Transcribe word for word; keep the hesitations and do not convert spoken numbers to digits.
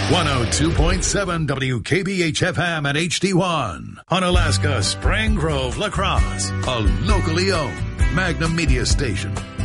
one oh two point seven W K B H F M at H D one. On Alaska's Spring Grove, La Crosse. A locally owned Magnum Media station.